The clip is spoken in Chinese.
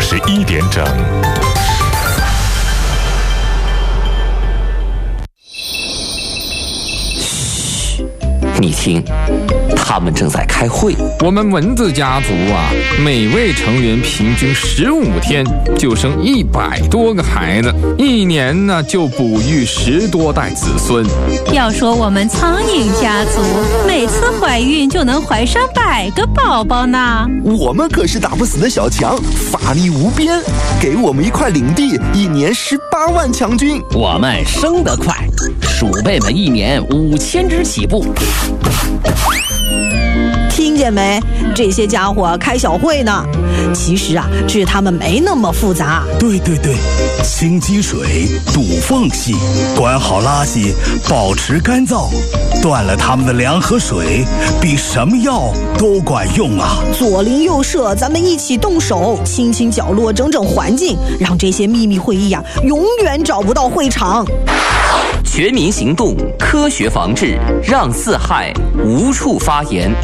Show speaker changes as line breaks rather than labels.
21点整。
你听，他们正在开会。
我们蚊子家族啊，每位成员平均15天就生100多个孩子，一年呢就哺育10多代子孙。
要说我们苍蝇家族，每次怀孕就能怀上100个宝宝呢。
我们可是打不死的小强，法力无边，给我们一块领地，一年18万强军。
我们生得快，鼠辈们一年5000只起步。
听见没？这些家伙开小会呢。其实啊，治他们没那么复杂。
对，清积水，堵缝隙，管好垃圾，保持干燥。断了他们的粮和水，比什么药都管用啊！
左邻右舍，咱们一起动手，清清角落，整整环境，让这些秘密会议啊，永远找不到会场。
全民行动，科学防治，让四害无处发言。